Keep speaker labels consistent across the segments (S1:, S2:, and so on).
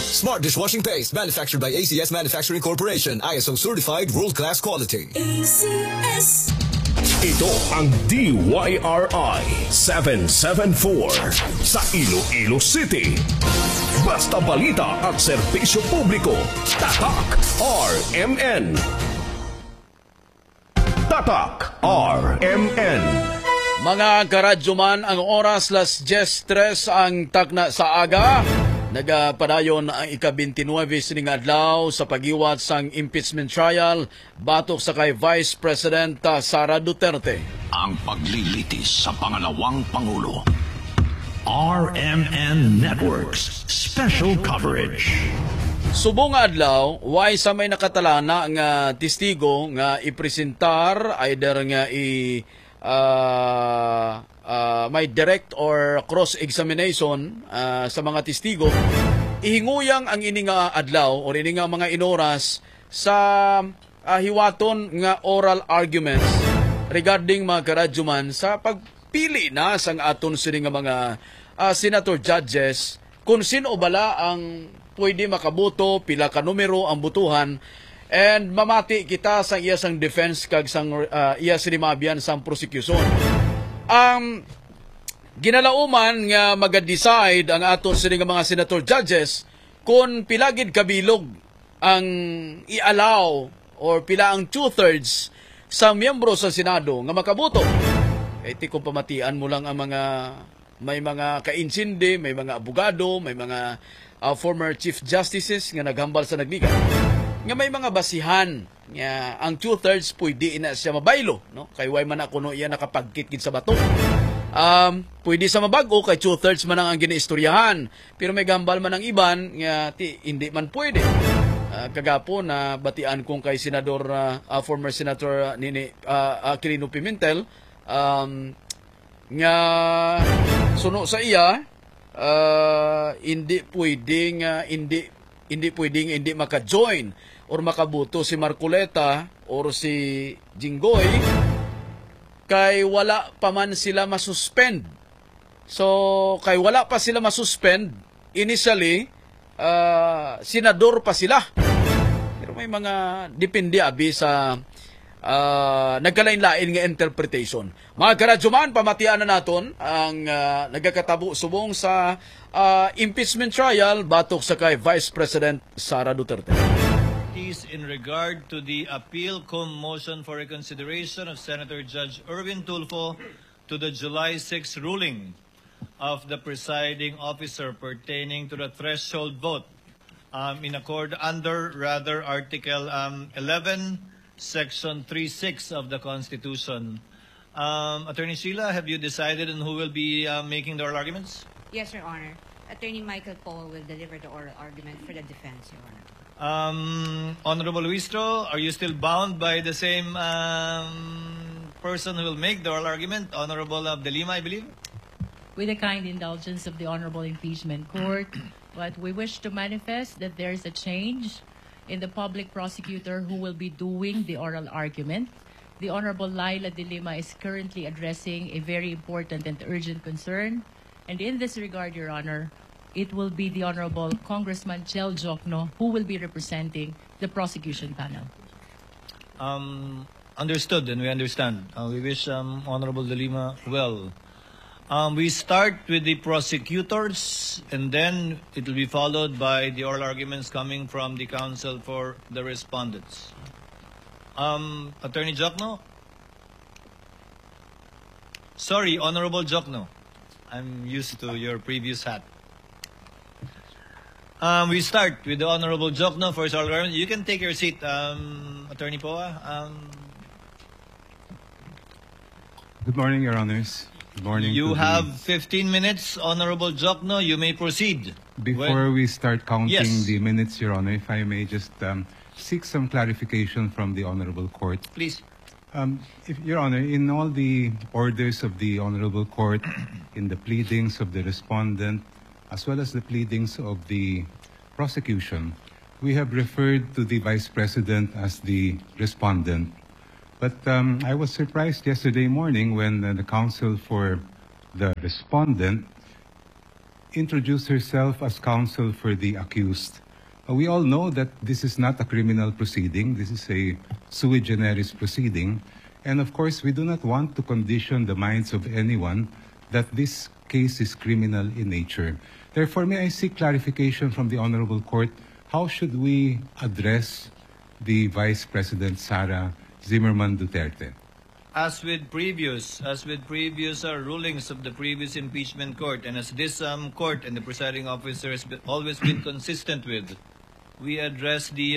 S1: Smart dishwashing paste manufactured by ACS Manufacturing Corporation. ISO certified world-class quality.
S2: ACS.
S3: Ito ang DYRI 774 sa Iloilo City. Basta balita at serbisyo publiko. Tatak RMN. Tatak RMN.
S4: Mga karadyoman, ang oras las 10:03 ang takna sa aga. Nagapadayon ang ika-29 sining adlaw sa pagiwat sang impeachment trial batok sa kay Vice President Sara Duterte.
S3: Ang paglilitis sa pangalawang Pangulo. RMN Networks Special Coverage.
S4: Subong nga adlaw, way sa may nakatalana nga testigo nga ipresentar either nga may direct or cross-examination sa mga testigo, ihinguyang ang ini nga adlaw o ini nga mga inoras sa hiwaton nga oral arguments regarding mga karadyoman sa pagpili na sang aton sini nga mga senator judges kung sino bala ang pwede makaboto, pila ka numero ang butuhan, and mamati kita sang iya sang defense kag sang iya sinimabyan sang prosecution. Ang ginalauman nga mag-decide ang aton sini nga mga senator judges kung pilagid kabilog ang i-allow or pila ang 2/3 sa miyembro sa Senado nga makaboto. Iti kung pamatian mo lang ang may mga kainsindi, may mga abogado, may mga former chief justices nga naghambal sa nagligan, nga may mga basihan nga ang 2/3 pwede na siya mabaylo, no? Kay way man ako no iya nakapagkit sa bato. Pwede sa mabago kay 2/3 man ang ginaistoryahan, pero may gambal man ang iban nga hindi man pwede. Kagapo na batian kong kay senador former senator nini Quirino Pimentel nga suno sa iya hindi pwedeng hindi maka-join or makabuto si Marcoleta or si Jinggoy kay wala pa man sila masuspend. So kay wala pa sila masuspend, initially senador pa sila. Pero may mga depende abi sa nagkalain-lain nga interpretation. Mga karadyoman, pamatian na naton ang nagakatabo subong sa impeachment trial batok sa kay Vice President Sara Duterte.
S5: In regard to the appeal motion for reconsideration of Senator Judge Erwin Tulfo to the July 6 ruling of the presiding officer pertaining to the threshold vote in accord under Article 11 Section 3.6 of the Constitution. Attorney Sheila, have you decided on who will be making the oral arguments?
S6: Yes, Your Honor. Attorney Michael Paul will deliver the oral argument for the defense, Your Honor.
S5: Honorable Luistro, are you still bound by the same person who will make the oral argument? Honorable De Lima, I believe?
S7: With the kind indulgence of the Honorable Impeachment Court, but we wish to manifest that there is a change in the public prosecutor who will be doing the oral argument. The Honorable Laila De Lima is currently addressing a very important and urgent concern. And in this regard, Your Honor, it will be the Honorable Congressman Chel Jokno who will be representing the prosecution panel.
S5: Understood, and we understand. We wish Honorable De Lima well. We start with the prosecutors, and then it will be followed by the oral arguments coming from the counsel for the respondents. Attorney Jokno? Sorry, Honorable Jokno. I'm used to your previous hat. We start with the Honorable Jokno for his oral argument. You can take your seat, Attorney Poa.
S8: Good morning, Your Honors. Good morning.
S5: You have 15 minutes, Honorable Jokno. You may proceed.
S8: Before we start counting
S5: Yes.
S8: the minutes, Your Honor, if I may just seek some clarification from the Honorable Court.
S5: Please.
S8: Your Honor, in all the orders of the Honorable Court, in the pleadings of the respondent, as well as the pleadings of the prosecution, we have referred to the Vice President as the respondent. But I was surprised yesterday morning when the counsel for the respondent introduced herself as counsel for the accused. We all know that this is not a criminal proceeding. This is a sui generis proceeding. And of course, we do not want to condition the minds of anyone that this case is criminal in nature. Therefore, may I seek clarification from the Honorable Court, how should we address the Vice President Sara Zimmerman Duterte?
S5: As with previous rulings of the previous impeachment court, and as this court and the presiding officer has always been consistent with, we address the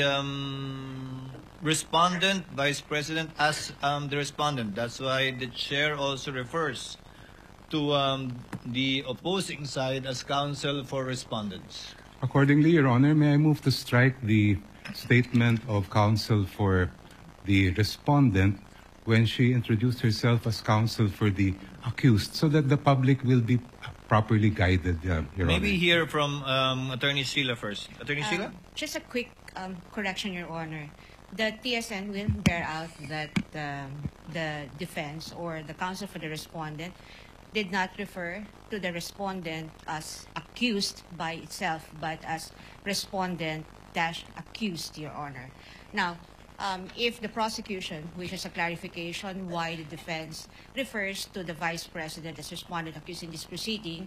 S5: respondent, Vice President, as the respondent. That's why the chair also refers to the opposing side as counsel for respondents.
S8: Accordingly, Your Honor, may I move to strike the statement of counsel for the respondent when she introduced herself as counsel for the accused, so that the public will be properly guided, Your
S5: Maybe
S8: Honor.
S5: hear from Attorney Sheila first. Attorney Sheila?
S6: Just a quick correction, Your Honor. The TSN will bear out that the defense or the counsel for the respondent did not refer to the respondent as accused by itself, but as respondent-accused, Your Honor. Now, if the prosecution wishes a clarification why the defense refers to the Vice President as respondent accused in this proceeding,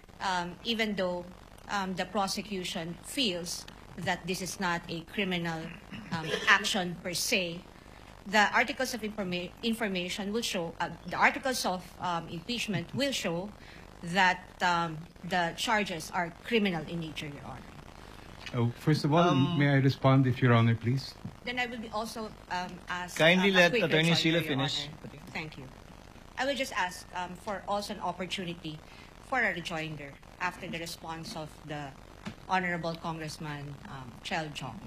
S6: even though the prosecution feels that this is not a criminal action per se, the articles of information will show, the articles of impeachment will show that the charges are criminal in nature, Your Honor.
S8: First of all, may I respond, if Your Honor, please?
S6: Then I will be also ask...
S5: Kindly
S6: a
S5: let
S6: quick
S5: Attorney
S6: rejoinder,
S5: Sheila
S6: Your
S5: finish.
S6: Honor. Thank you. I will just ask for also an opportunity for a rejoinder after the response of the Honorable Congressman Chel Jong.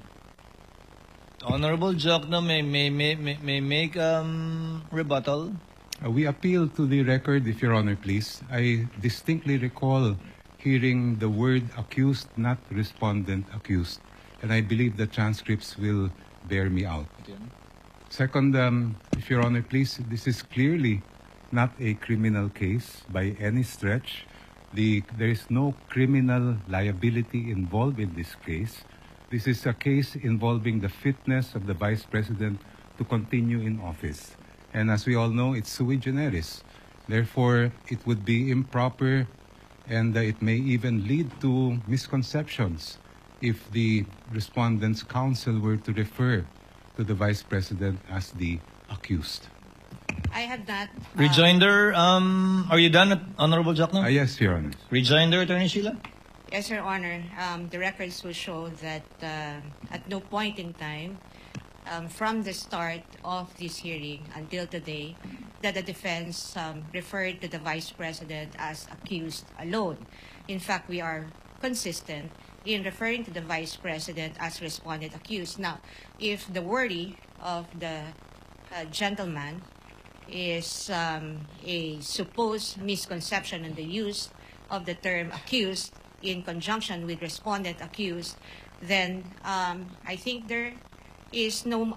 S5: Honorable Jokno may make rebuttal.
S8: We appeal to the record, if Your Honor, please. I distinctly recall hearing the word accused, not respondent accused. And I believe the transcripts will bear me out. Second, if Your Honor, please, this is clearly not a criminal case by any stretch. There is no criminal liability involved in this case. This is a case involving the fitness of the Vice President to continue in office. And as we all know, it's sui generis. Therefore, it would be improper and it may even lead to misconceptions if the respondent's counsel were to refer to the Vice President as the accused.
S6: I have not...
S5: Rejoinder, are you done, Honorable Jokno?
S8: Yes, Your Honor.
S5: Rejoinder, Attorney Sheila?
S6: Yes, Your Honor. The records will show that at no point in time from the start of this hearing until today that the defense referred to the Vice President as accused alone. In fact, we are consistent in referring to the Vice President as respondent accused. Now, if the worry of the gentleman is a supposed misconception in the use of the term accused in conjunction with respondent accused, then I think there is no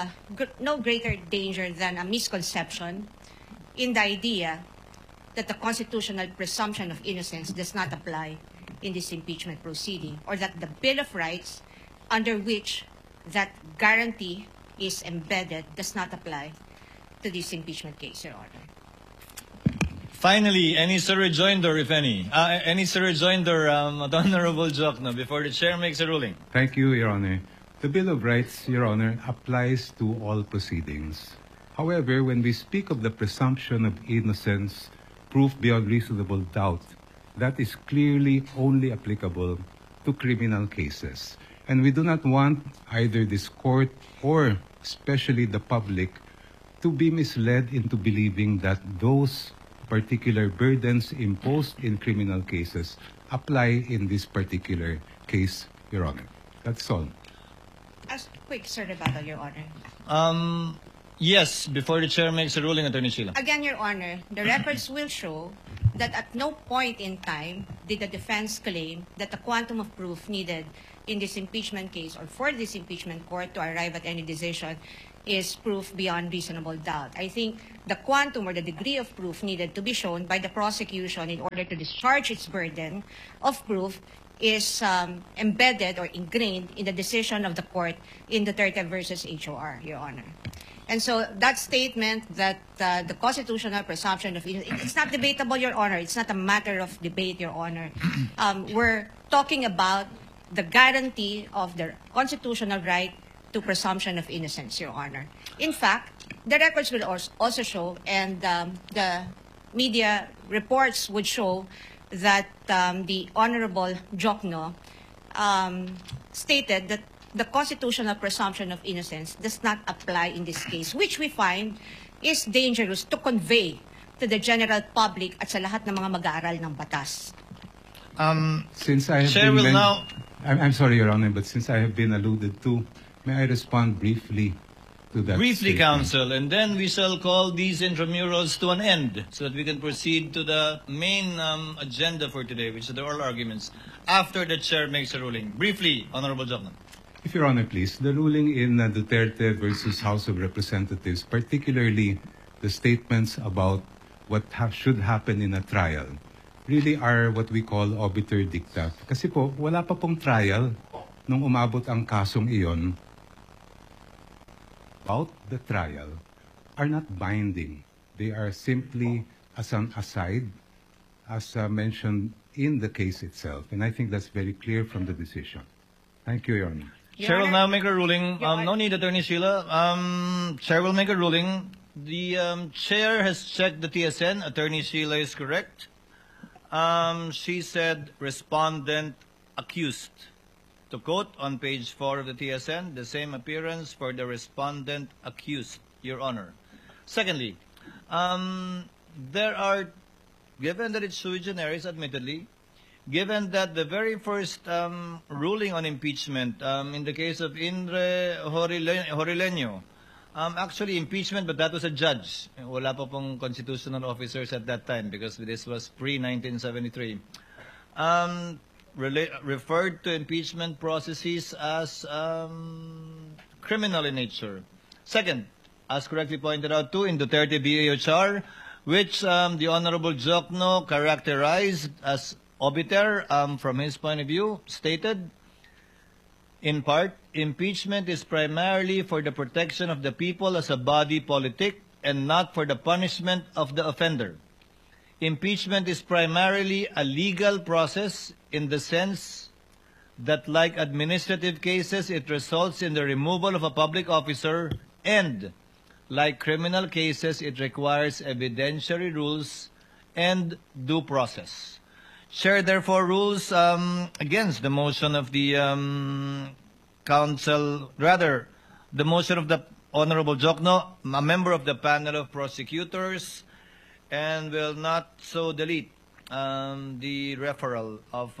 S6: greater danger than a misconception in the idea that the constitutional presumption of innocence does not apply in this impeachment proceeding, or that the Bill of Rights under which that guarantee is embedded does not apply to this impeachment case, Your Honor.
S5: Finally, any rejoinder, if any? Any rejoinder, Honorable Jokno, before the chair makes a ruling?
S8: Thank you, Your Honor. The Bill of Rights, Your Honor, applies to all proceedings. However, when we speak of the presumption of innocence, proof beyond reasonable doubt, that is clearly only applicable to criminal cases. And we do not want either this court or especially the public to be misled into believing that those particular burdens imposed in criminal cases apply in this particular case, Your Honor. That's all.
S6: As quick, sir, rebuttal, Your Honor.
S5: Yes, before the chair makes a ruling, Attorney Sheila.
S6: Again, Your Honor, the records will show that at no point in time did the defense claim that the quantum of proof needed in this impeachment case or for this impeachment court to arrive at any decision is proof beyond reasonable doubt. I think the quantum or the degree of proof needed to be shown by the prosecution in order to discharge its burden of proof is embedded or ingrained in the decision of the court in Duterte versus HOR, Your Honor. And so that statement that the constitutional presumption of innocence, it's not debatable, Your Honor. It's not a matter of debate, Your Honor. We're talking about the guarantee of the constitutional right to presumption of innocence, Your Honor. In fact, the records will also show, and the media reports would show, that the Honorable Jokno stated that the constitutional presumption of innocence does not apply in this case, which we find is dangerous to convey to the general public at sa lahat ng mga mag-aaral ng batas.
S8: Since I have
S5: Chair
S8: been
S5: will now...
S8: I'm sorry, Your Honor, but since I have been alluded to, may I respond briefly to that
S5: Briefly,
S8: statement?
S5: Counsel, and then we shall call these intramurals to an end so that we can proceed to the main agenda for today, which are the oral arguments, after the Chair makes a ruling. Briefly, Honorable Jokno.
S8: If Your Honor, please, the ruling in Duterte versus House of Representatives, particularly the statements about what should happen in a trial, really are what we call obiter dicta. Kasi po, wala pa pong trial nung umabot ang kasong iyon. About the trial are not binding. They are simply as an aside, as mentioned in the case itself. And I think that's very clear from the decision. Thank you, Your Honor.
S5: Chair will now make a ruling. No need, Attorney Sheila. Chair will make a ruling. The Chair has checked the TSN. Attorney Sheila is correct. She said respondent accused. To quote on page 4 of the TSN, the same appearance for the respondent accused, Your Honor. Secondly, there are, given that it's sui generis, admittedly, given that the very first ruling on impeachment in the case of Indre Horileño, actually impeachment, but that was a judge. Wala pa pong constitutional officers at that time because this was pre-1973. Referred to impeachment processes as criminal in nature. Second, as correctly pointed out too, in Duterte BAHR, which the Honorable Jokno characterized as obiter from his point of view, stated, in part, impeachment is primarily for the protection of the people as a body politic and not for the punishment of the offender. Impeachment is primarily a legal process in the sense that, like administrative cases, it results in the removal of a public officer, and, like criminal cases, it requires evidentiary rules and due process. Chair therefore rules against the motion of the counsel, rather, the motion of the Honorable Jokno, a member of the panel of prosecutors, and will not so delete the referral of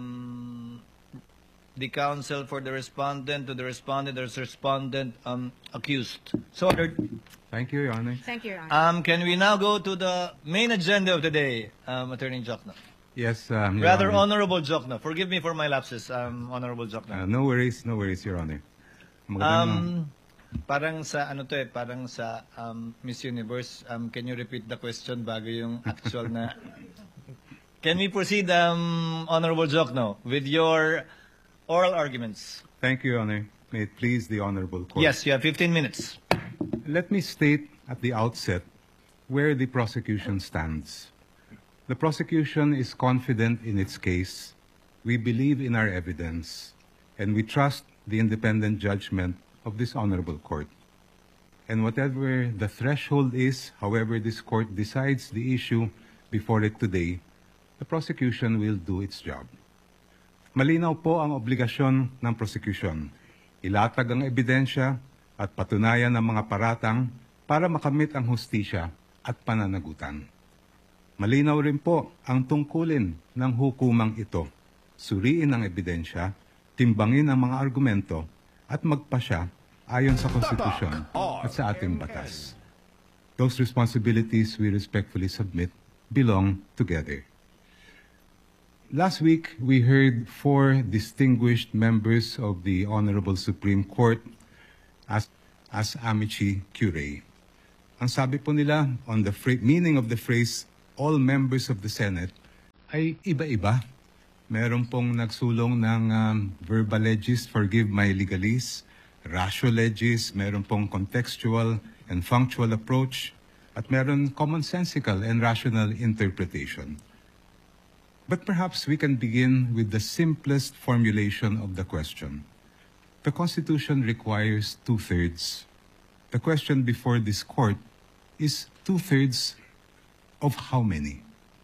S5: the counsel for the respondent to the respondent as respondent accused. So ordered.
S8: Thank you, Your Honor.
S6: Thank you, Your Honor.
S5: Can we now go to the main agenda of the day, Attorney Jokno?
S8: Yes, Your
S5: Rather,
S8: Honor.
S5: Honorable Jokno. Forgive me for my lapses, Honorable Jokno.
S8: No worries, Your Honor. Magandang-
S5: Parang sa ano to parang sa Miss Universe. Can you repeat the question bago yung actual na? Can we proceed, Honorable Jokno, with your oral arguments?
S8: Thank you, Your Honor. May it please the Honorable Court.
S5: Yes, you have 15 minutes.
S8: Let me state at the outset where the prosecution stands. The prosecution is confident in its case. We believe in our evidence, and we trust the independent judgment of this honorable court. And whatever the threshold is, however this court decides the issue before it today, the prosecution will do its job. Malinaw po ang obligasyon ng prosecution. Ilatag ang ebidensya at patunayan ng mga paratang para makamit ang hustisya at pananagutan. Malinaw rin po ang tungkulin ng hukumang ito. Suriin ang ebidensya, timbangin ang mga argumento, at magpasya ayon sa konstitusyon at sa ating batas. Those responsibilities we respectfully submit belong together. Last week, we heard 4 distinguished members of the Honorable Supreme Court as as amici curiae. Ang sabi po nila on the meaning of the phrase, all members of the Senate, ay iba-iba. Meron pong nagsulong ng verbal legis, forgive my legalese, ratio legis, meron pong contextual and functional approach, at meron commonsensical and rational interpretation. But perhaps we can begin with the simplest formulation of the question. The Constitution requires 2/3. The question before this court is 2/3 of how many?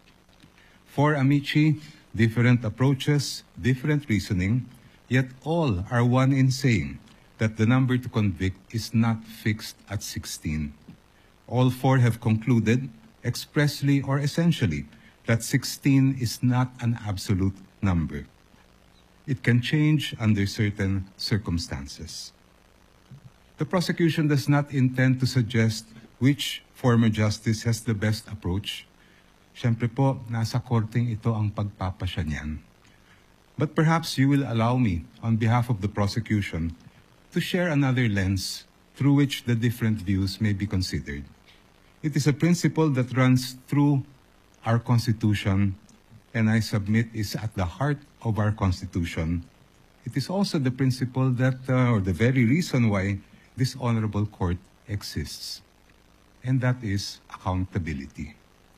S8: For amici, different approaches, different reasoning, yet all are one in saying that the number to convict is not fixed at 16. All four have concluded, expressly or essentially, that 16 is not an absolute number. It can change under certain circumstances. The prosecution does not intend to suggest which former justice has the best approach. Siyempre po, nasa korteng ito ang pagpapasya niyan. But perhaps you will allow me, on behalf of the prosecution, to share another lens through which the different views may be considered. It is a principle that runs through our Constitution, and I submit is at the heart of our Constitution. It is also the principle that, or the very reason why this honorable court exists, and that is accountability.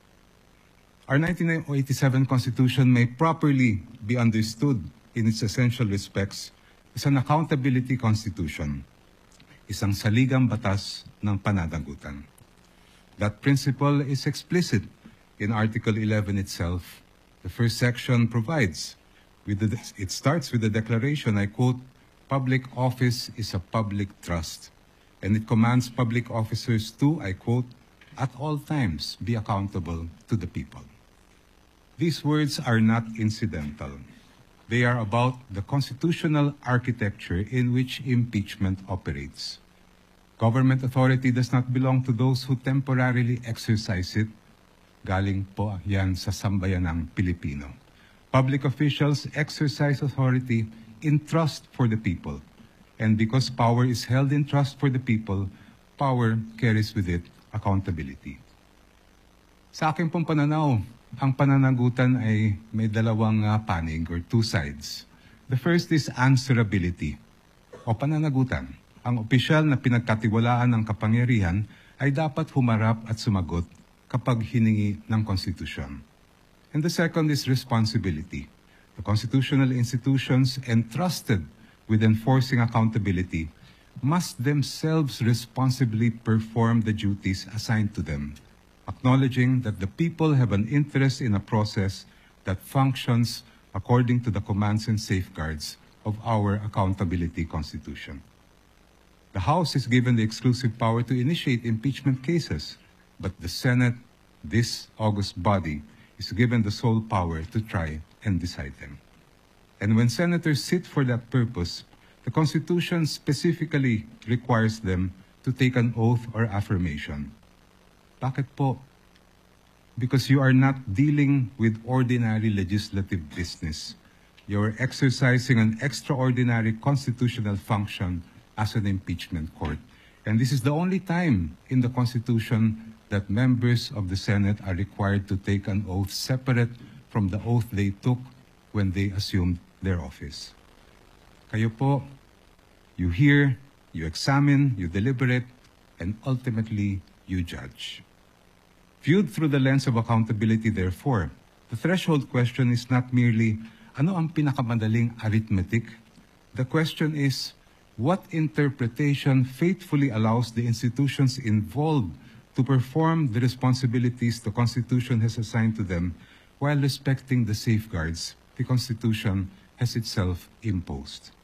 S8: Our 1987 Constitution may properly be understood in its essential respects as an accountability constitution, isang saligang batas ng pananagutan. That principle is explicit in Article 11 itself. The first section provides, it starts with the declaration, I quote, "Public office is a public trust," and it commands public officers to, I quote, "at all times be accountable to the people." These words are not incidental. They are about the constitutional architecture in which impeachment operates. Government authority does not belong to those who temporarily exercise it. Galing po yan sa sambayanang Pilipino. Public officials exercise authority in trust for the people. And because power is held in trust for the people, power carries with it accountability. Sa aking pong pananaw, ang pananagutan ay may dalawang panig or two sides. The first is answerability o pananagutan. Ang opisyal na pinagkatiwalaan ng kapangyarihan ay dapat humarap at sumagot kapag hiningi ng konstitusyon. And the second is responsibility. The constitutional institutions entrusted with enforcing accountability must themselves responsibly perform the duties assigned to them, acknowledging that the people have an interest in a process that functions according to the commands and safeguards of our accountability constitution. The House is given the exclusive power to initiate impeachment cases, but the Senate, this august body, is given the sole power to try and decide them. And when senators sit for that purpose, the Constitution specifically requires them to take an oath or affirmation. Bakit po? Because you are not dealing with ordinary legislative business. You are exercising an extraordinary constitutional function as an impeachment court. And this is the only time in the Constitution that members of the Senate are required to take an oath separate from the oath they took when they assumed their office. Kayo po, you hear, you examine, you deliberate, and ultimately, you judge. Viewed through the lens of accountability, therefore, the threshold question is not merely, ano ang pinakamadaling arithmetic? The question is, what interpretation faithfully allows the institutions involved to perform the responsibilities the Constitution has assigned to them while respecting the safeguards the Constitution has itself imposed?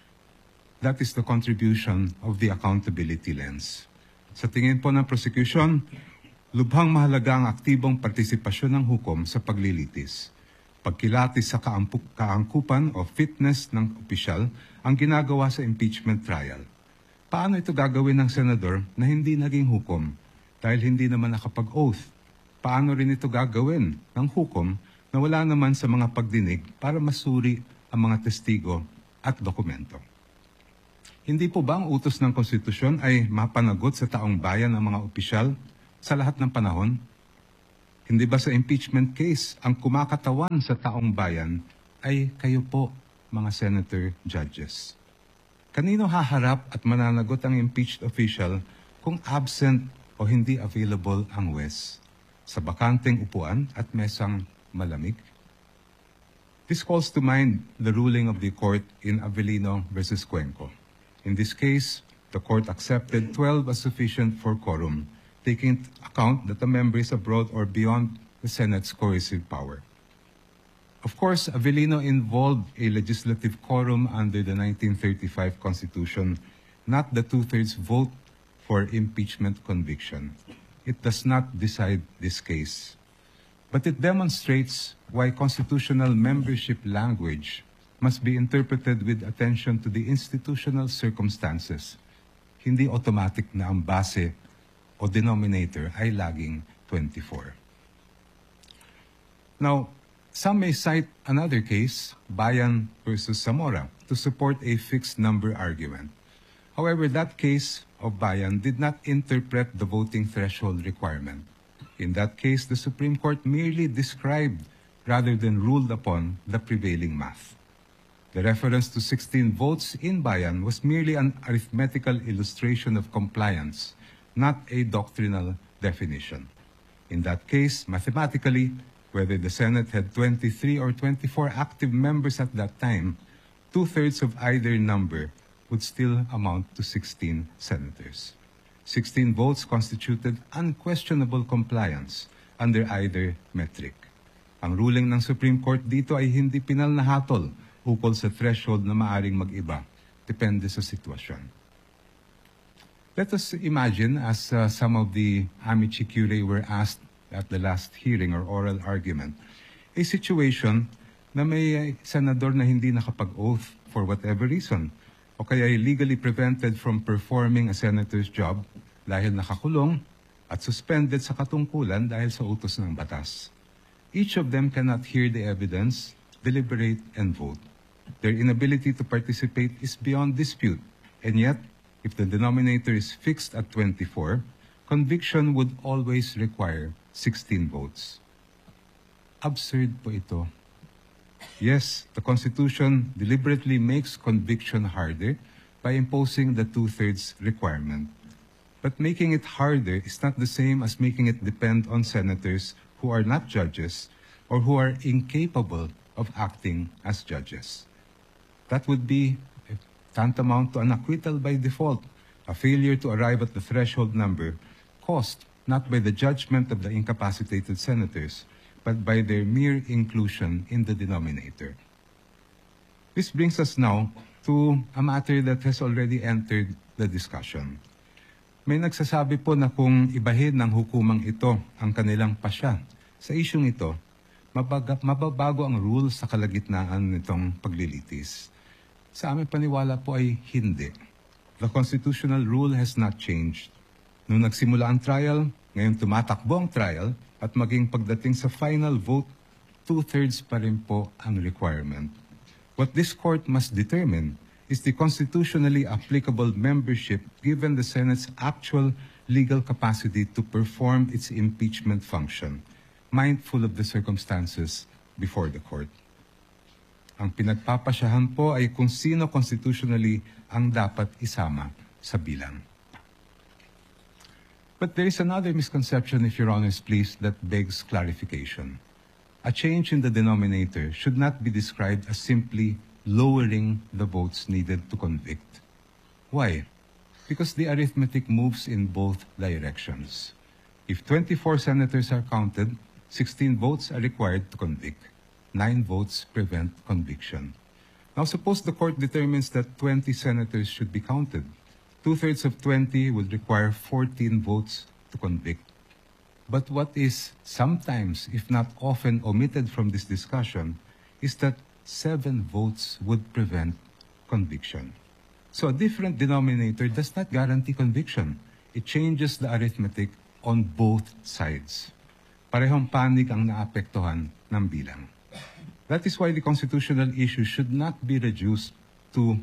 S8: That is the contribution of the accountability lens. Sa tingin po ng prosecution, lubhang mahalaga ang aktibong partisipasyon ng hukom sa paglilitis. Pagkilatis sa kaangkupan o fitness ng opisyal ang ginagawa sa impeachment trial. Paano ito gagawin ng senador na hindi naging hukom dahil hindi naman nakapag-oath? Paano rin ito gagawin ng hukom na wala naman sa mga pagdinig para masuri ang mga testigo at dokumento? Hindi po ba ang utos ng konstitusyon ay mapanagot sa taong bayan ng mga opisyal sa lahat ng panahon? Hindi ba sa impeachment case, ang kumakatawan sa taong bayan ay kayo po, mga senator judges? Kanino haharap at mananagot ang impeached official kung absent o hindi available ang WES? Sa bakanteng upuan at mesang malamig? This calls to mind the ruling of the court in Avellino versus Cuenco. In this case, the court accepted 12 as sufficient for quorum, taking into account that the member is abroad or beyond the Senate's coercive power. Of course, Avellino involved a legislative quorum under the 1935 Constitution, not the two-thirds vote for impeachment conviction. It does not decide this case. But it demonstrates why constitutional membership language must be interpreted with attention to the institutional circumstances. Hindi automatic na ang base o denominator ay laging 24. Now, some may cite another case, Bayan versus Zamora, to support a fixed number argument. However, that case of Bayan did not interpret the voting threshold requirement. In that case, the Supreme Court merely described rather than ruled upon the prevailing math. The reference to 16 votes in Bayan was merely an arithmetical illustration of compliance, not a doctrinal definition. In that case, mathematically, whether the Senate had 23 or 24 active members at that time, two-thirds of either number would still amount to 16 senators. 16 votes constituted unquestionable compliance under either metric. Ang ruling ng Supreme Court dito ay hindi pinal na hatol ukol sa threshold na maaring mag-iba, depende sa sitwasyon. Let us imagine, as some of the amici curiae were asked at the last hearing or oral argument, a situation na may senador na hindi nakapag-oath for whatever reason, o kaya ay legally prevented from performing a senator's job dahil nakakulong at suspended sa katungkulan dahil sa utos ng batas. Each of them cannot hear the evidence, deliberate, and vote. Their inability to participate is beyond dispute, and yet, if the denominator is fixed at 24, conviction would always require 16 votes. Absurd po ito. Yes, the Constitution deliberately makes conviction harder by imposing the two-thirds requirement. But making it harder is not the same as making it depend on senators who are not judges or who are incapable of acting as judges. That would be tantamount to an acquittal by default, a failure to arrive at the threshold number caused not by the judgment of the incapacitated senators, but by their mere inclusion in the denominator. This brings us now to a matter that has already entered the discussion. May nagsasabi po na kung ibahin ng hukumang ito ang kanilang pasya sa isyung ito, mababago ang rules sa kalagitnaan nitong paglilitis. Sa aming paniwala po ay hindi. The constitutional rule has not changed. Nung nagsimula ang trial, ngayon tumatakbo ang trial, at maging pagdating sa final vote, two-thirds pa rin po ang requirement. What this court must determine is the constitutionally applicable membership given the Senate's actual legal capacity to perform its impeachment function, mindful of the circumstances before the court. Ang pinagpapasyahan po ay kung sino constitutionally ang dapat isama sa bilang. But there is another misconception, if Your Honors please, that begs clarification. A change in the denominator should not be described as simply lowering the votes needed to convict. Why? Because the arithmetic moves in both directions. If 24 senators are counted, 16 votes are required to convict. 9 votes prevent conviction. Now suppose the court determines that 20 senators should be counted. Two-thirds of 20 would require 14 votes to convict. But what is sometimes, if not often, omitted from this discussion is that 7 votes would prevent conviction. So a different denominator does not guarantee conviction. It changes the arithmetic on both sides. Parehong panig ang naapektuhan ng bilang. That is why the constitutional issue should not be reduced to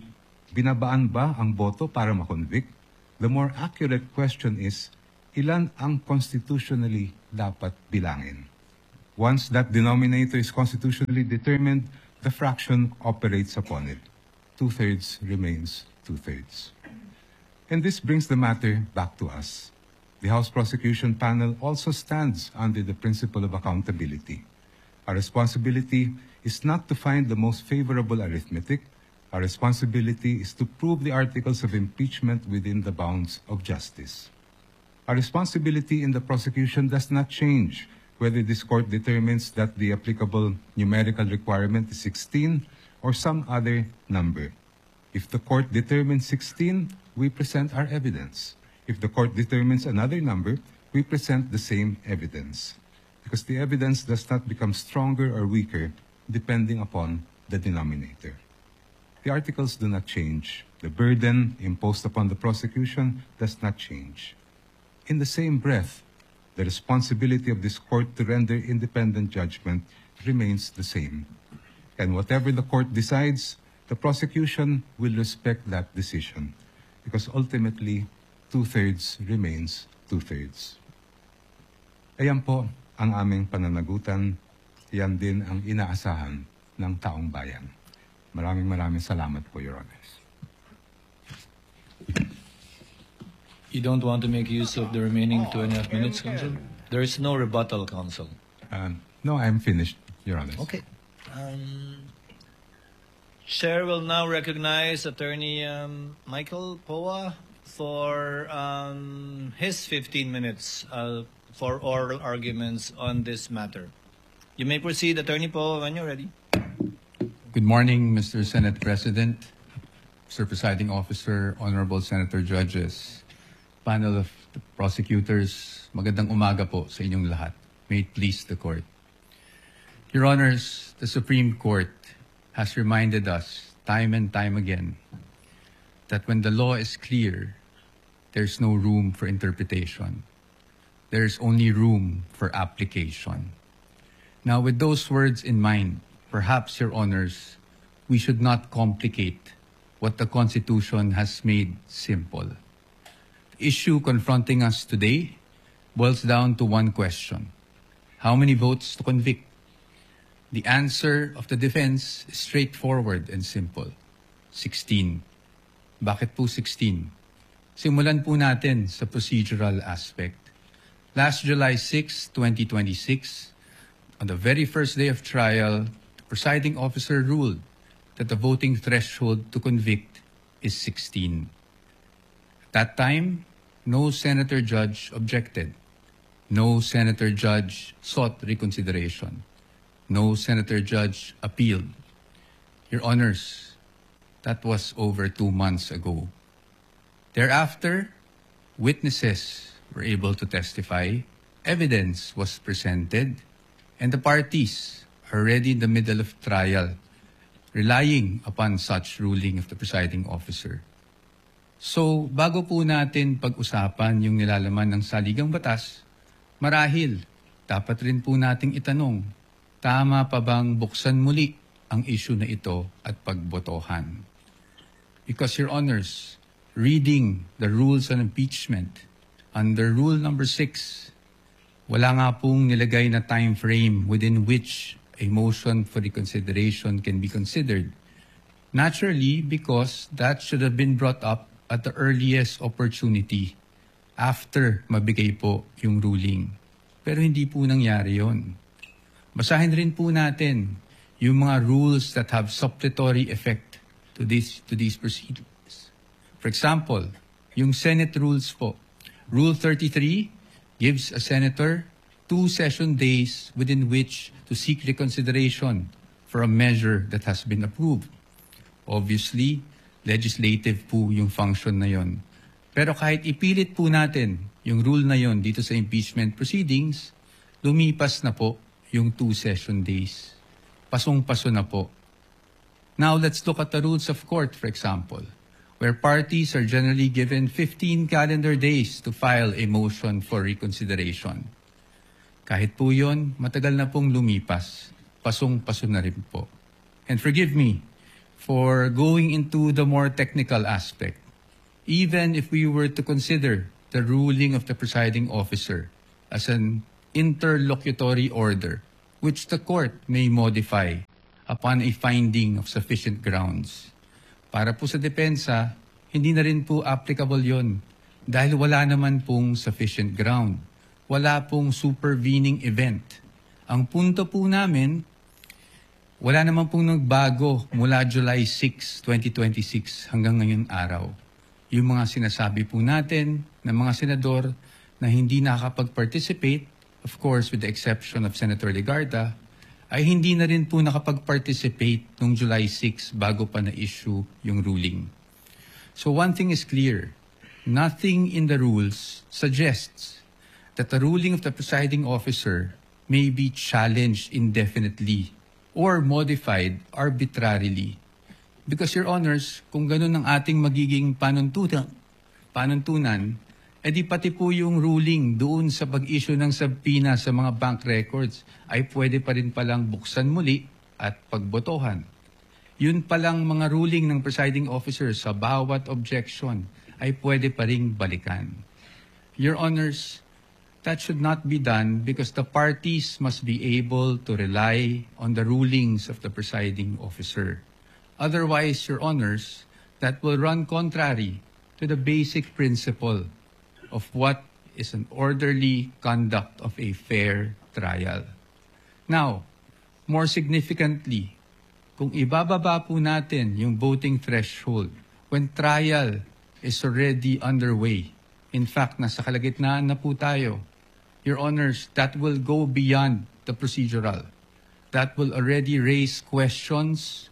S8: binabaan ba ang boto para makonvict? The more accurate question is, ilan ang constitutionally dapat bilangin? Once that denominator is constitutionally determined, the fraction operates upon it. 2/3 remains 2/3. And this brings the matter back to us. The House Prosecution Panel also stands under the principle of accountability. Our responsibility is not to find the most favorable arithmetic. Our responsibility is to prove the articles of impeachment within the bounds of justice. Our responsibility in the prosecution does not change whether this court determines that the applicable numerical requirement is 16 or some other number. If the court determines 16, we present our evidence. If the court determines another number, we present the same evidence. Because the evidence does not become stronger or weaker depending upon the denominator. The articles do not change. The burden imposed upon the prosecution does not change. In the same breath, the responsibility of this court to render independent judgment remains the same. And whatever the court decides, the prosecution will respect that decision because ultimately, 2/3 remains 2/3. Ayan po ang aming pananagutan. Yan din ang inaasahan ng taong bayan. Maraming salamat po, Your Honors.
S5: You don't want to make use of the remaining 2.5 minutes, Counsel? There is no rebuttal, Counsel.
S8: No, I'm finished, Your Honors.
S5: Okay. Chair will now recognize Attorney Michael Poa for his 15 minutes for oral arguments on this matter. You may proceed, Attorney Poa, when you're ready.
S2: Good morning, Mr. Senate President, Mr. Presiding Officer, Honorable Senator Judges, panel of the prosecutors, magandang umaga po sa inyong lahat. May it please the Court. Your Honors, the Supreme Court has reminded us time and time again that when the law is clear, there's no room for interpretation. There's only room for application. Now, with those words in mind, perhaps, Your Honors, we should not complicate what the Constitution has made simple. The issue confronting us today boils down to one question: how many votes to convict? The answer of the defense is straightforward and simple: 16. Bakit po 16? Simulan po natin sa procedural aspect. Last July 6, 2026, on the very first day of trial, the presiding officer ruled that the voting threshold to convict is 16. At that time, no senator judge objected. No senator judge sought reconsideration. No senator judge appealed. Your Honors, that was over 2 months ago. Thereafter, witnesses were able to testify, evidence was presented, and the parties are already in the middle of trial, relying upon such ruling of the presiding officer. So, bago po natin pag-usapan yung nilalaman ng saligang batas, marahil dapat rin po nating itanong, tama pa bang buksan muli ang issue na ito at pagbotohan? Because, Your Honors, reading the rules on impeachment, under Rule Number 6, wala nga pong nilagay na time frame within which a motion for reconsideration can be considered. Naturally, because that should have been brought up at the earliest opportunity after mabigay po yung ruling. Pero hindi po nangyari yon. Basahin rin po natin yung mga rules that have supplementary effect to these proceedings. For example, yung Senate rules po. Rule 33 gives a senator 2 session days within which to seek reconsideration for a measure that has been approved. Obviously, legislative po yung function na yon. Pero kahit ipilit po natin yung rule na yon dito sa impeachment proceedings, lumipas na po yung 2 session days. Pasong-paso na po. Now, let's look at the rules of court, for example, where parties are generally given 15 calendar days to file a motion for reconsideration. Kahit po yun, matagal na pong lumipas. Pasong-paso na rin po. And forgive me for going into the more technical aspect. Even if we were to consider the ruling of the presiding officer as an interlocutory order, which the court may modify upon a finding of sufficient grounds. Para po sa depensa, hindi na rin po applicable yon dahil wala naman pong sufficient ground. Wala pong supervening event. Ang punto po namin, wala naman pong nagbago mula July 6, 2026 hanggang ngayon araw. Yung mga sinasabi po natin ng mga senador na hindi nakakapag-participate, of course with the exception of Senator Legarda, ay hindi na rin po nakapag-participate noong July 6 bago pa na-issue yung ruling. So one thing is clear, nothing in the rules suggests that the ruling of the presiding officer may be challenged indefinitely or modified arbitrarily. Because, Your Honors, kung ganun ang ating magiging panuntunan, di pati po yung ruling doon sa pag-issue ng subpoena sa mga bank records ay pwede pa rin palang buksan muli at pagbotohan. Yun palang mga ruling ng presiding officer sa bawat objection ay pwede pa ring balikan. Your Honors, that should not be done because the parties must be able to rely on the rulings of the presiding officer. Otherwise, Your Honors, that will run contrary to the basic principle of what is an orderly conduct of a fair trial. Now, more significantly, kung ibababa po natin yung voting threshold when trial is already underway, in fact, nasa kalagitnaan na po tayo, Your Honors, that will go beyond the procedural. That will already raise questions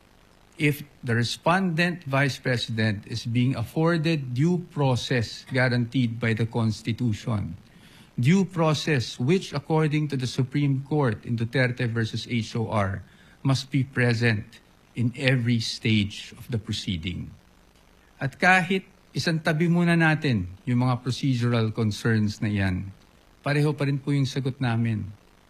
S2: if the respondent Vice President is being afforded due process guaranteed by the Constitution. Due process which, according to the Supreme Court in Duterte versus HOR, must be present in every stage of the proceeding. At kahit isang tabi muna natin yung mga procedural concerns na yan, pareho pa rin po yung sagot namin,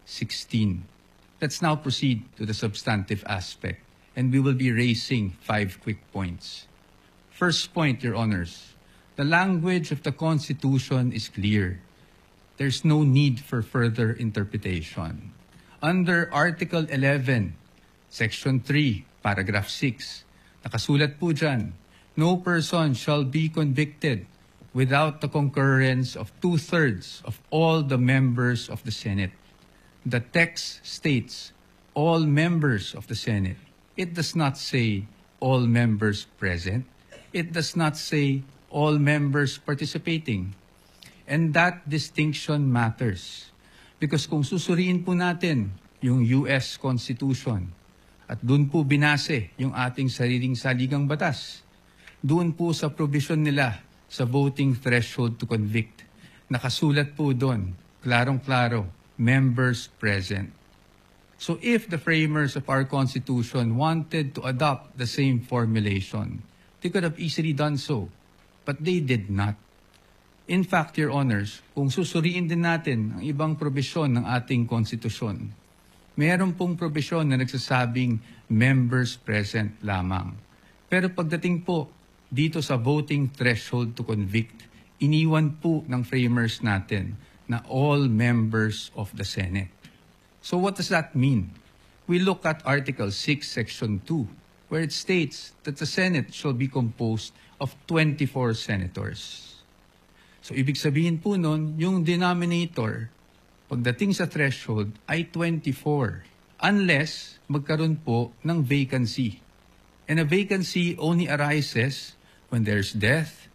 S2: 16. Let's now proceed to the substantive aspect, and we will be raising 5 quick points. First point, Your Honors, the language of the Constitution is clear. There's no need for further interpretation. Under Article 11, Section 3, Paragraph 6, nakasulat po dyan, no person shall be convicted without the concurrence of 2/3 of all the members of the Senate. The text states, all members of the Senate. It does not say all members present. It does not say all members participating. And that distinction matters. Because kung susuriin po natin yung US Constitution, at doon po binase yung ating sariling saligang batas, doon po sa provision nila sa voting threshold to convict. Nakasulat po doon, klarong-klaro, members present. So if the framers of our Constitution wanted to adopt the same formulation, they could have easily done so, but they did not. In fact, Your Honors, kung susuriin din natin ang ibang probisyon ng ating Konstitusyon, mayroon pong probisyon na nagsasabing members present lamang. Pero pagdating po dito sa voting threshold to convict, iniwan po ng framers natin na all members of the Senate. So what does that mean? We look at Article 6, Section 2, where it states that the Senate shall be composed of 24 senators. So ibig sabihin po nun, yung denominator, pagdating sa threshold, ay 24, unless magkaroon po ng vacancy. And a vacancy only arises when there's death,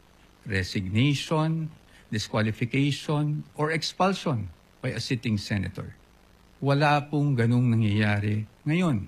S2: resignation, disqualification, or expulsion by a sitting senator. Wala pong ganung nangyayari ngayon.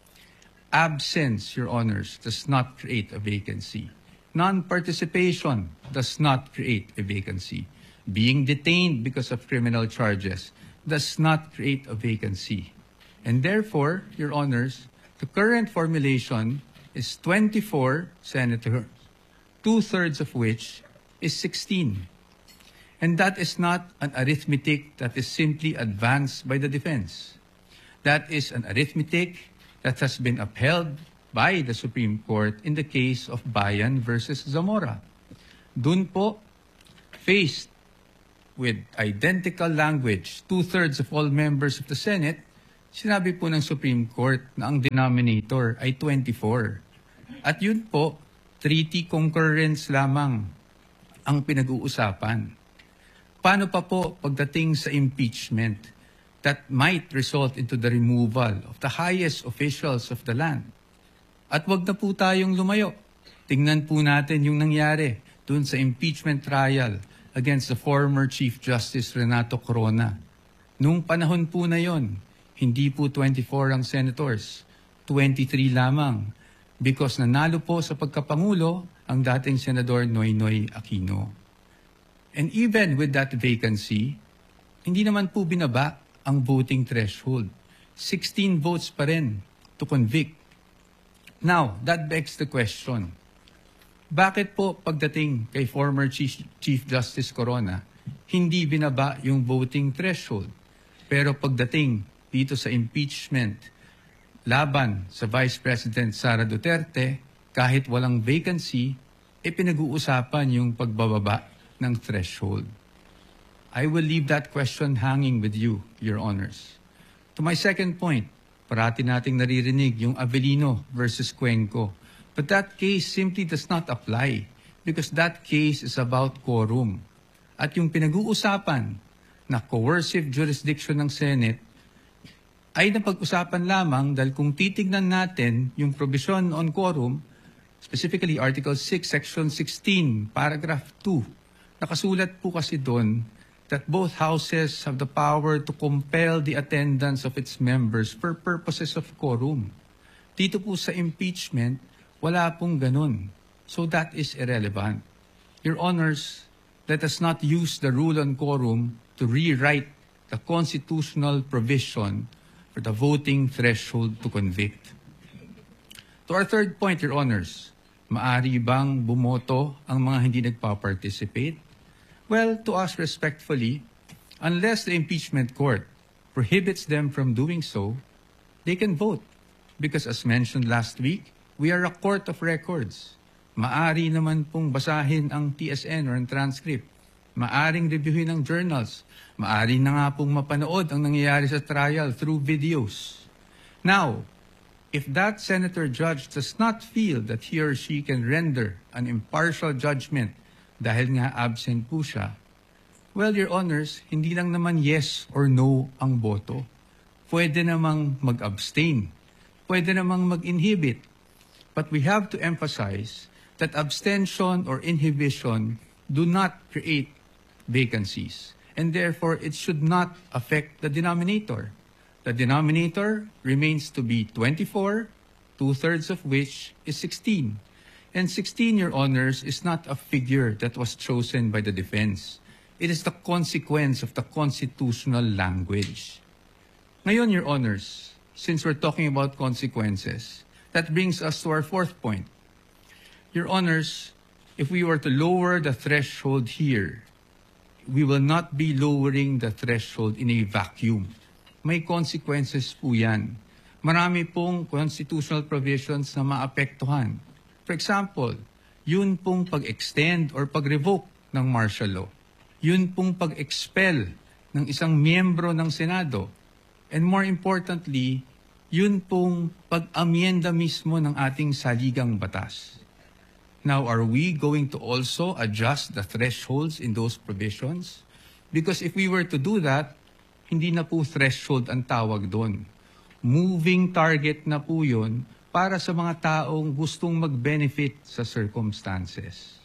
S2: Absence, Your Honors, does not create a vacancy. Non-participation does not create a vacancy. Being detained because of criminal charges does not create a vacancy. And therefore, Your Honors, the current formulation is 24 senators, 2/3 of which is 16. And that is not an arithmetic that is simply advanced by the defense. That is an arithmetic that has been upheld by the Supreme Court in the case of Bayan versus Zamora. Dun po, faced with identical language, 2/3 of all members of the Senate, sinabi po ng Supreme Court na ang denominator ay 24. At yun po, treaty concurrence lamang ang pinag-uusapan. Paano pa po pagdating sa impeachment that might result into the removal of the highest officials of the land? At wag na po tayong lumayo. Tingnan po natin yung nangyari dun sa impeachment trial against the former Chief Justice Renato Corona. Nung panahon po na yon, hindi po 24 ang senators, 23 lamang, because nanalo po sa pagkapangulo ang dating Senador Noynoy Aquino. And even with that vacancy, hindi naman po binaba ang voting threshold. 16 votes pa rin to convict. Now, that begs the question, bakit po pagdating kay former Chief Justice Corona, hindi binaba yung voting threshold? Pero pagdating dito sa impeachment laban sa Vice President Sara Duterte, kahit walang vacancy, pinag-uusapan yung pagbababa ng threshold. I will leave that question hanging with you, Your Honors. To my second point, parati nating naririnig yung Avellino versus Cuenco. But that case simply does not apply because that case is about quorum. At yung pinag-uusapan na coercive jurisdiction ng Senate ay napag-usapan lamang dahil kung titignan natin yung provision on quorum, specifically Article 6, Section 16, Paragraph 2, nakasulat po kasi doon that both houses have the power to compel the attendance of its members for purposes of quorum. Dito po sa impeachment, wala pong ganun. So that is irrelevant. Your Honors, let us not use the rule on quorum to rewrite the constitutional provision for the voting threshold to convict. To our third point, Your Honors, maari bang bumoto ang mga hindi nagpa-participate? Well, to us respectfully, unless the impeachment court prohibits them from doing so, they can vote. Because as mentioned last week, we are a court of records. Maari naman pong basahin ang TSN or ang transcript. Maaring reviewin ang journals. Maari na nga pong mapanood ang nangyayari sa trial through videos. Now, if that senator judge does not feel that he or she can render an impartial judgment dahil nga absent po siya, well, Your Honors, hindi lang naman yes or no ang boto. Pwede namang mag-abstain. Pwede namang mag-inhibit. But we have to emphasize that abstention or inhibition do not create vacancies. And therefore, it should not affect the denominator. The denominator remains to be 24, 2/3 of which is 16. And 16, Your Honors, is not a figure that was chosen by the defense. It is the consequence of the constitutional language. Ngayon, Your Honors, since we're talking about consequences, that brings us to our fourth point. Your Honors, if we were to lower the threshold here, we will not be lowering the threshold in a vacuum. May consequences po yan. Marami pong constitutional provisions na maapektuhan. For example, yun pong pag-extend or pag-revoke ng martial law. Yun pong pag-expel ng isang miyembro ng Senado. And more importantly, yun pong pag-amyenda mismo ng ating saligang batas. Now, are we going to also adjust the thresholds in those provisions? Because if we were to do that, hindi na po threshold ang tawag doon. Moving target na po yun para sa mga taong gustong mag-benefit sa circumstances.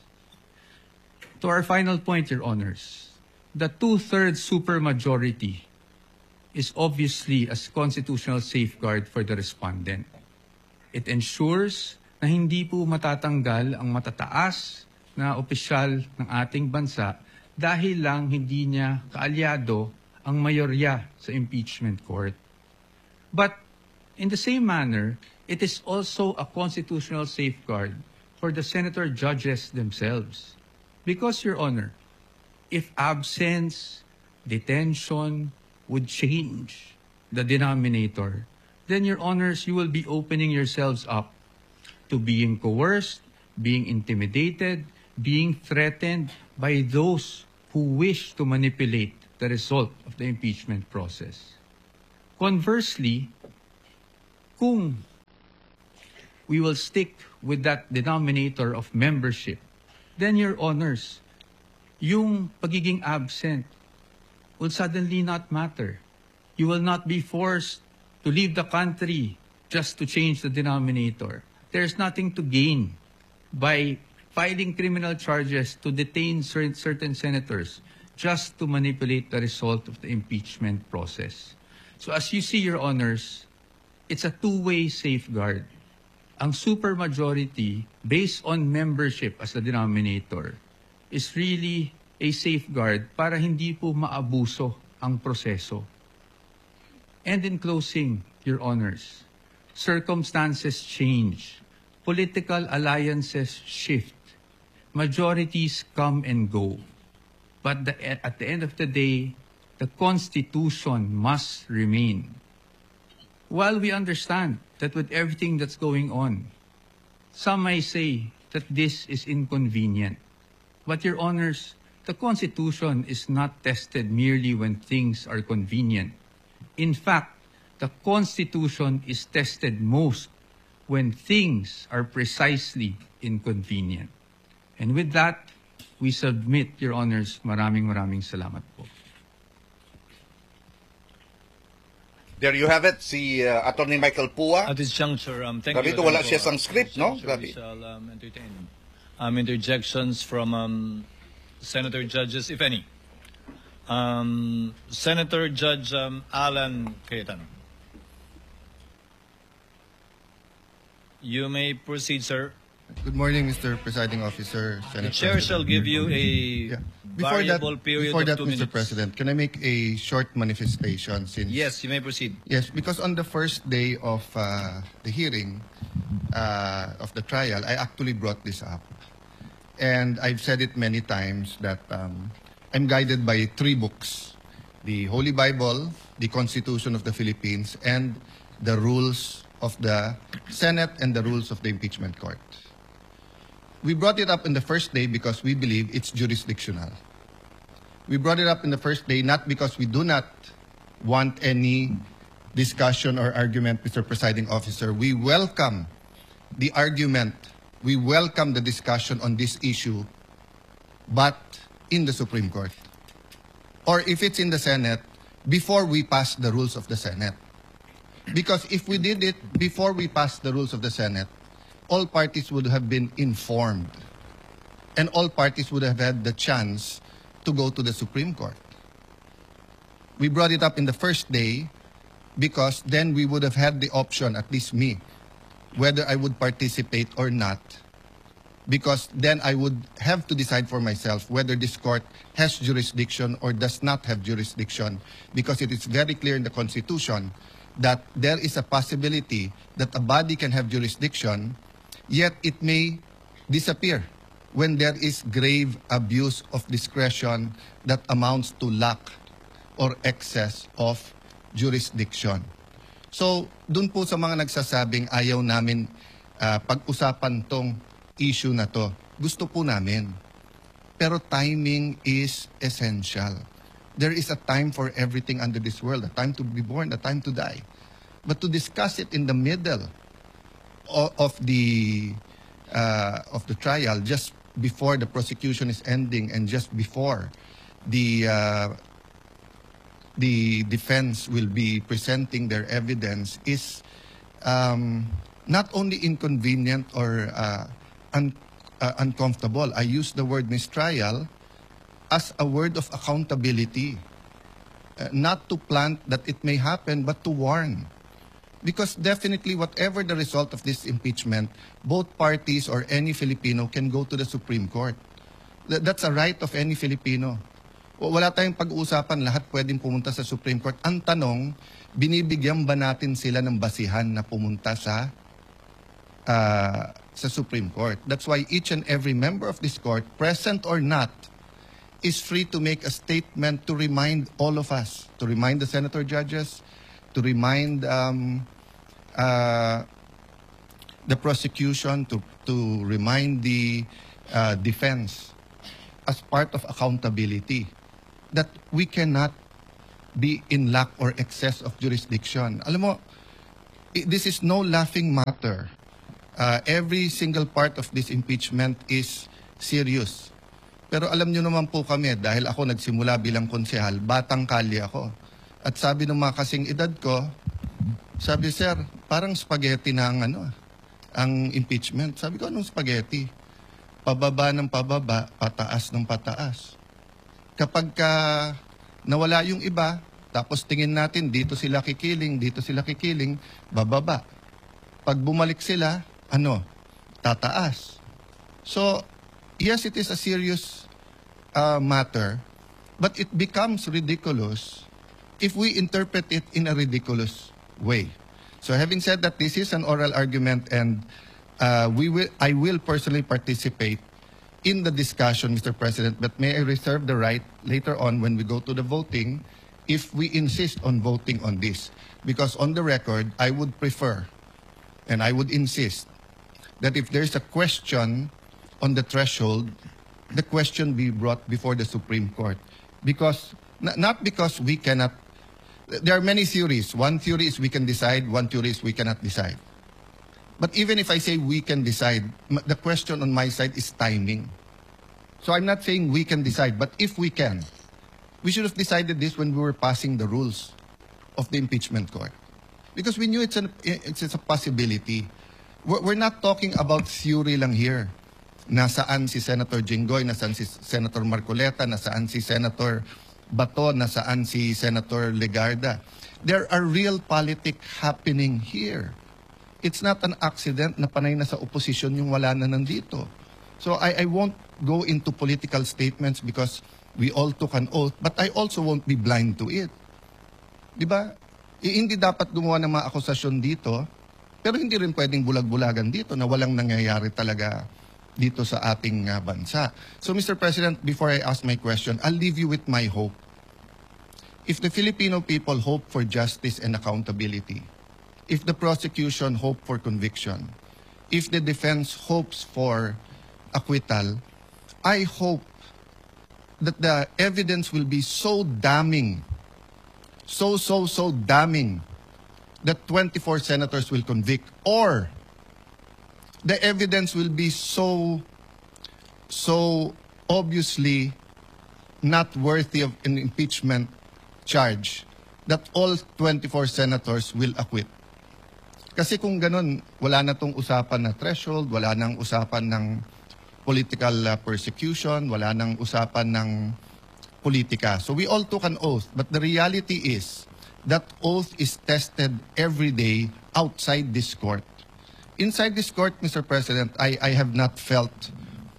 S2: To our final point, Your Honors, the 2/3 supermajority is obviously a constitutional safeguard for the respondent. It ensures na hindi po matatanggal ang matataas na opisyal ng ating bansa dahil lang hindi niya kaalyado ang mayorya sa impeachment court. But in the same manner, it is also a constitutional safeguard for the senator judges themselves. Because, Your Honor, if absence, detention would change the denominator, then, Your Honors, you will be opening yourselves up to being coerced, being intimidated, being threatened by those who wish to manipulate the result of the impeachment process. Conversely, kung we will stick with that denominator of membership, then, Your Honors, yung pagiging absent will suddenly not matter. You will not be forced to leave the country just to change the denominator. There's nothing to gain by filing criminal charges to detain certain senators just to manipulate the result of the impeachment process. So as you see, Your Honors, it's a two-way safeguard. Ang supermajority, based on membership as the denominator, is really a safeguard para hindi po maabuso ang proseso. And in closing, Your Honors, circumstances change. Political alliances shift. Majorities come and go. But at the end of the day, the Constitution must remain. While we understand that with everything that's going on, some may say that this is inconvenient. But, Your Honors, the Constitution is not tested merely when things are convenient. In fact, the Constitution is tested most when things are precisely inconvenient. And with that, we submit, Your Honors. Maraming salamat po.
S9: There you have it, si Attorney Michael Pua.
S5: At this juncture, thank
S9: Grabe
S5: you.
S9: ito, wala siya sang script, no? Grabe.
S5: We shall entertain interjections from senator judges, if any. Senator Judge Alan Cayetano. You may proceed, sir.
S10: Good morning, Mr. Presiding Officer,
S5: The
S10: Senate
S5: chair
S10: President.
S5: shall give you a variable period
S10: before
S5: of
S10: that,
S5: 2
S10: Mr.
S5: minutes.
S10: President, can I make a short manifestation? Since
S5: Yes, you may proceed.
S10: Yes, because on the first day of the hearing of the trial, I actually brought this up. And I've said it many times that I'm guided by 3 books: the Holy Bible, the Constitution of the Philippines, and the rules of the Senate and the rules of the impeachment court. We brought it up in the first day because we believe it's jurisdictional. We brought it up in the first day not because we do not want any discussion or argument, Mr. Presiding Officer. We welcome the argument. We welcome the discussion on this issue, but in the Supreme Court. Or if it's in the Senate, before we pass the rules of the Senate. Because if we did it before we passed the rules of the Senate, all parties would have been informed. And all parties would have had the chance to go to the Supreme Court. We brought it up in the first day because then we would have had the option, at least me, whether I would participate or not. Because then I would have to decide for myself whether this court has jurisdiction or does not have jurisdiction. Because it is very clear in the Constitution that there is a possibility that a body can have jurisdiction, yet it may disappear when there is grave abuse of discretion that amounts to lack or excess of jurisdiction. So, dun po sa mga nagsasabing ayaw namin pag-usapan tong issue na to, gusto po namin. Pero timing is essential. There is a time for everything under this world, a time to be born, a time to die. But to discuss it in the middle of the trial, just before the prosecution is ending and just before the defense will be presenting their evidence, is not only inconvenient or uncomfortable. I use the word mistrial as a word of accountability, not to plant that it may happen, but to warn. Because definitely, whatever the result of this impeachment, both parties or any Filipino can go to the Supreme Court. That's a right of any Filipino. Wala tayong pag-uusapan, lahat pwedeng pumunta sa Supreme Court. Ang tanong, binibigyan ba natin sila ng basihan na pumunta sa Supreme Court? That's why each and every member of this court, present or not, is free to make a statement to remind all of us, to remind the senator judges, to remind the prosecution, to remind the defense as part of accountability that we cannot be in lack or excess of jurisdiction. Alam mo, this is no laughing matter. Every single part of this impeachment is serious. Pero alam nyo naman po kami, dahil ako nagsimula bilang konsehal, batang kalye ako. At sabi ng mga kasing edad ko, sabi, sir, parang spaghetti na ang impeachment. Sabi ko, anong spaghetti? Pababa ng pababa, pataas ng pataas. Kapag nawala yung iba, tapos tingin natin, dito sila kikiling, bababa. Pag bumalik sila, tataas. So, yes, it is a serious matter, but it becomes ridiculous if we interpret it in a ridiculous way. So having said that, this is an oral argument, and I will personally participate in the discussion, Mr. President, but may I reserve the right later on when we go to the voting if we insist on voting on this. Because on the record, I would prefer and I would insist that if there's a question on the threshold, the question be brought before the Supreme Court. Because, not because we cannot, there are many theories. One theory is we can decide, one theory is we cannot decide. But even if I say we can decide, the question on my side is timing. So I'm not saying we can decide, but if we can, we should have decided this when we were passing the rules of the impeachment court. Because we knew it's a possibility. We're not talking about theory lang here. Nasaan si Senator Jinggoy, nasaan si Senator Marcoleta, nasaan si Senator Bato, nasaan si Senator Legarda. There are real politics happening here. It's not an accident na panay na sa opposition yung wala na nandito. So I won't go into political statements because we all took an oath, but I also won't be blind to it. Diba? Hindi dapat gumawa ng mga akusasyon dito, pero hindi rin pwedeng bulag-bulagan dito na walang nangyayari talaga dito sa ating bansa. So Mr. President, before I ask my question, I'll leave you with my hope. If the Filipino people hope for justice and accountability, if the prosecution hope for conviction, if the defense hopes for acquittal, I hope that the evidence will be so damning, so damning, that 24 senators will convict, or the evidence will be so obviously not worthy of an impeachment charge that all 24 senators will acquit. Kasi kung ganun, wala na tong usapan na threshold, wala nang usapan ng political persecution, wala nang usapan ng politika. So we all took an oath, but the reality is that oath is tested every day outside this court. Inside this court, Mr. President, I have not felt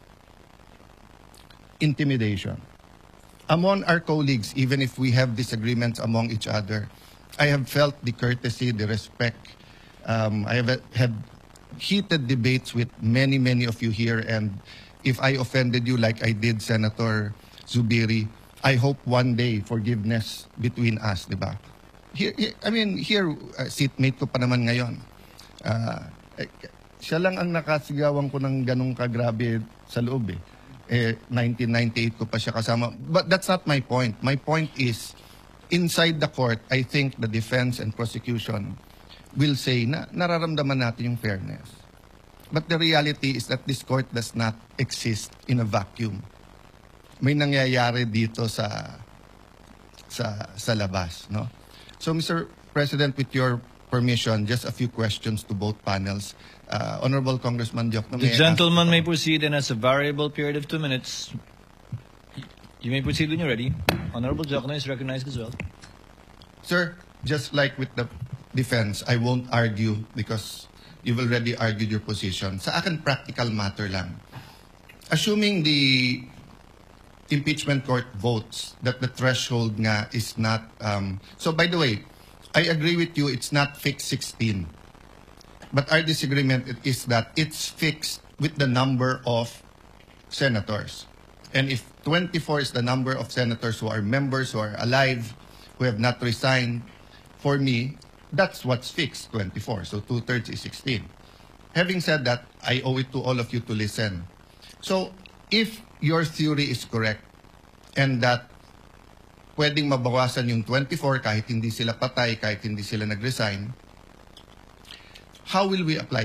S10: intimidation. Among our colleagues, even if we have disagreements among each other, I have felt the courtesy, the respect. I have had heated debates with many of you here, and if I offended you like I did Senator Zubiri, I hope one day forgiveness between us, di ba? Here, seatmate ko pa naman ngayon. Siya lang ang nakasigawan ko ng ganong kagrabe sa loob eh. 1998 ko pa siya kasama. But that's not my point. My point is, inside the court, I think the defense and prosecution will say na nararamdaman natin yung fairness. But the reality is that this court does not exist in a vacuum. May nangyayari dito sa labas, no? So, Mr. President, with your permission, just a few questions to both panels. Honorable Congressman Diokno,
S5: the gentleman may proceed and has a variable period of 2 minutes. You may proceed when you're ready. Honorable Diokno is recognized as well.
S10: Sir, just like with the defense, I won't argue because you've already argued your position. Sa akin, practical matter lang. Assuming the impeachment court votes that the threshold nga is not... so, by the way, I agree with you, it's not fixed 16. But our disagreement is that it's fixed with the number of senators. And if 24 is the number of senators who are members, who are alive, who have not resigned, for me, that's what's fixed, 24. So 2/3 is 16. having said that, I owe it to all of you to listen. So, if your theory is correct and that pwedeng mabawasan yung 24 kahit hindi sila patay, kahit hindi sila nag-resign, how will we apply